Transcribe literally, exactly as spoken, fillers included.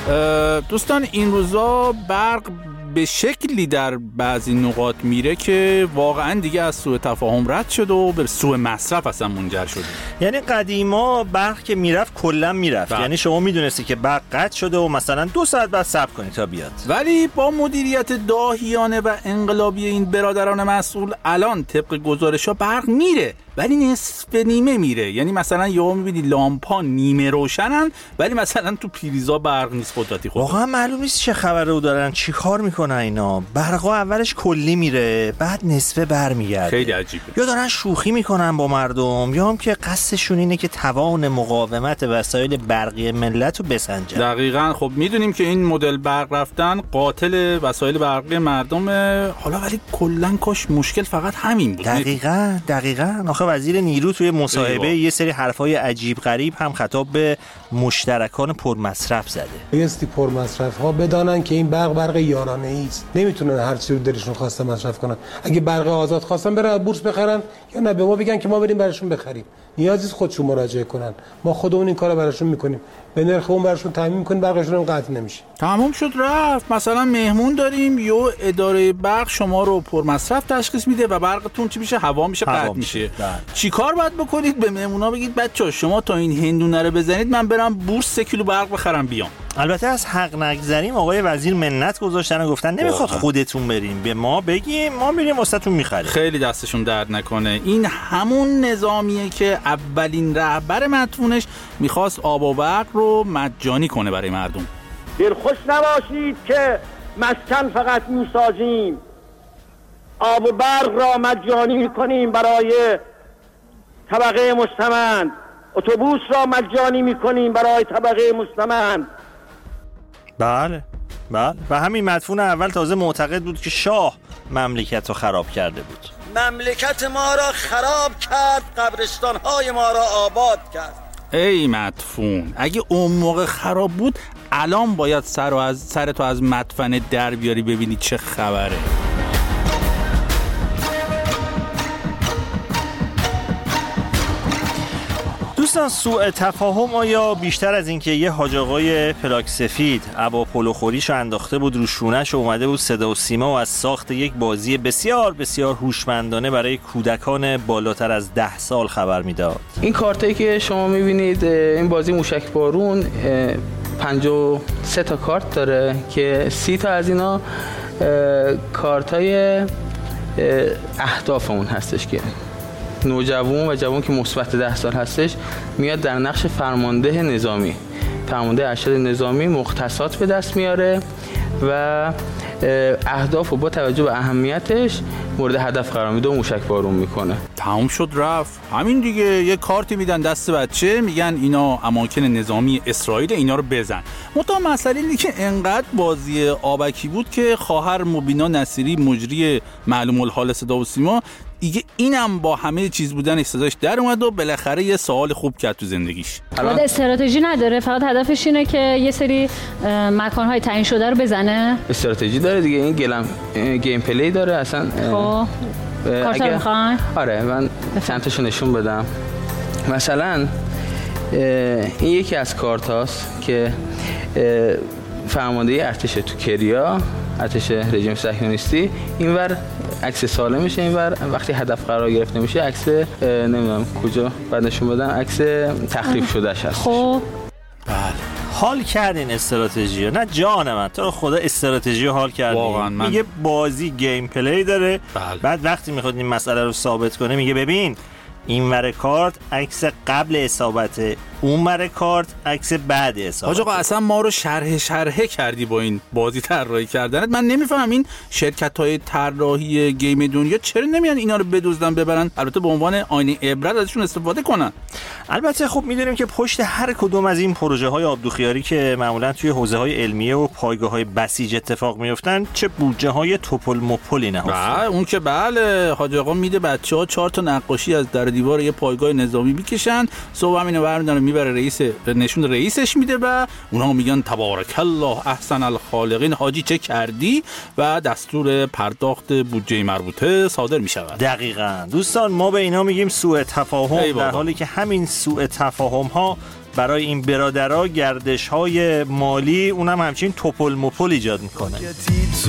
دوستان این روزا برق به شکلی در بعضی نقاط میره که واقعا دیگه از سوء تفاهم رد شده و به سوء مصرف اصلا منجر شده. یعنی قدیما برق که میرفت کلا میرفت، یعنی شما میدونستی که برق قطع شده و مثلا دو ساعت بعد صبر کنی تا بیاد. ولی با مدیریت داهیانه و انقلابی این برادران مسئول الان طبق گزارش‌ها برق میره ولی نصف نیمه میره. یعنی مثلا یهو میبینی لامپا نیمه روشنن ولی مثلا تو پریزا برق نیست. قدرتی خود واقعا معلوم نیست چه خبره دارن، چی کار میکنن اینا. برقا اولش کلی میره بعد نصفه برمیگرده. خیلی عجیبه. یا دارن شوخی میکنن با مردم یا هم که قصدشون اینه که توان مقاومت وسایل برقی ملت رو بسنجن. دقیقاً. خب میدونیم که این مدل برق رفتن قاتل وسایل برقی مردمه. حالا ولی کلا کاش مشکل فقط همین بود. دقیقاً دقیقاً. آخه وزیر نیرو توی مصاحبه یه سری حرفای عجیب غریب هم خطاب به مشترکان پرمصرف زده. بایستی پرمصرف ها بدانن که این برق برق یارانه ای است. نمیتونن هر چی رو دلشون خواسته مصرف کنن. اگه برق آزاد خواستن برن بورس بخرن یا نه به ما بگن که ما بریم براشون بخریم. نیازی نیست خودشون مراجعه کنن. ما خودمون این کارو براشون میکنیم. به نرخ اون براشون تامین میکنیم، برقشون هم قطع نمیشه. تمام شد رفت. مثلا مهمون داریم یا اداره برق شما رو پرمصرف تشخیص میده و برقتون چی میشه؟ هوا میشه، قطع میشه. چیکار باید بکنید؟ به مهمونا بگید بچه‌ها شما تا این هندونه رو بزنید من برم بورس سه کیلو برق بخرم بیام. البته از حق نگذریم. آقای وزیر منت گذاشتن و گفتن نمیخواد خودتون بریم، به ما بگیم ما میریم واسهتون میخریم. خیلی دستشون درد نکنه. این همون نظامیه که اولین رهبر مدفونش میخواست آب و برق رو مجانی کنه برای مردم. دلخوش نباشید که مسکن فقط میسازیم، آب و برق را مجانی میکنیم برای طبقه مستمند، اتوبوس را مجانی میکنیم برای طبقه مستمند. بله بله. و همین مدفون اول تازه معتقد بود که شاه مملکت رو خراب کرده بود. مملکت ما را خراب کرد، قبرستان‌های ما را آباد کرد. ای مدفون، اگه اون موقع خراب بود الان باید سر و از سر تو از مدفن در بیاری ببینی چه خبره. دوستان سوء تفاهم آیا بیشتر از این که یه حاج آقای پلاک سفید عبا پلو خوریشو انداخته بود رو شونش و اومده بود صدا و سیما و از ساخت یک بازی بسیار بسیار هوشمندانه برای کودکان بالاتر از ده سال خبر میداد؟ این کارتایی که شما میبینید، این بازی موشک بارون پنجاه و سه تا کارت داره که سی تا از اینا کارتای اهداف اون هستش که نوجوان و جوان که مثبت ده سال هستش میاد در نقش فرمانده نظامی، فرمانده ارشد نظامی مختصات به دست میاره و اهداف رو با توجه به اهمیتش مورد هدف قرار میده و موشک بارون میکنه. تمام شد رفت. همین دیگه. یه کارتی میدن دست بچه میگن اینا اماکن نظامی اسرائیل، اینا رو بزن. متا مسئله اینه که انقدر بازی آبکی بود که خواهر مبینا نصیری مجری معلوم الحال صدا و سیما دیگه اینم با همه چیز بودن صداش در اومد و بالاخره یه سوال خوب کرد تو زندگیش. الان استراتژی نداره، فقط هدفش اینه که یه سری مکان‌های تعیین شده رو بزنه. استراتژی داره دیگه. این گلم گیم پلی داره اصلا. خب کارت رو میخوان؟ آره من چند تاشو نشون بدم. مثلا این یکی از کارت هاست که فرمانده ارتش تو کریا، ارتش رژیم صهیونیستی، اینور عکس سالم میشه، اینور وقتی هدف قرار گرفته میشه عکس نمیدونم کجا بعد نشون بدن عکس تخریب شدهش هست. خب بله حال کردین استراتژی نه جان من، تو رو خدا استراتژی حال کردین. من... میگه بازی گیم پلی داره. بله. بعد وقتی میخواد این مسئله رو ثابت کنه میگه ببین این ور کارت عکس قبل اصابته، اون ور کارت عکس بعد اصابت. آقا اصلا ما رو شرح شرحه کردی با این بازی طراحی کردنت. من نمیفهم این شرکت‌های طراحی گیم دنیا چرا نمیان اینا رو بدزدن ببرن، البته به عنوان آینه عبرت ازشون استفاده کنن. البته خب میدونیم که پشت هر کدوم از این پروژه‌های آبدوخیاری که معمولا توی حوزه‌های علمیه و پایگاه‌های بسیج اتفاق میافتن چه بودجه‌های توپل مپلی نهفته. بله اون که بله. حاج آقا میده بچه‌ها چهار تا نقاشی از در دیوار یه پایگاه نظامی میکشن، صبح همینو برمی‌دارن میبره رئیس، نشون رئیسش میده و اونها میگن تبارک الله احسن الخالقین، حاجی چه کردی، و دستور پرداخت بودجه مربوطه صادر میشود. دقیقاً دوستان ما به اینا میگیم سوء تفاهم، در حالی که همین سوء تفاهم ها برای این برادرها گردش‌های مالی اونم همچین توپل مپل ایجاد میکنه.